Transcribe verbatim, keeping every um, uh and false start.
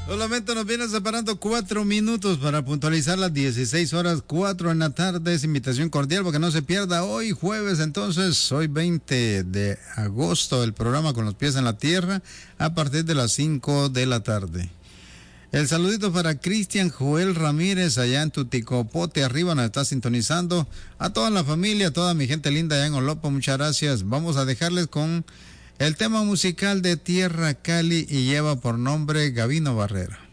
Solamente nos viene separando cuatro minutos para puntualizar las dieciséis horas, cuatro en la tarde. Es invitación cordial porque no se pierda hoy jueves, entonces, hoy veinte de agosto, el programa Con los Pies en la Tierra a partir de las cinco de la tarde. El saludito para Cristian Joel Ramírez allá en Tuticopote, arriba nos está sintonizando. A toda la familia, a toda mi gente linda allá en Olopo, muchas gracias. Vamos a dejarles con el tema musical de Tierra Cali y lleva por nombre Gabino Barrera.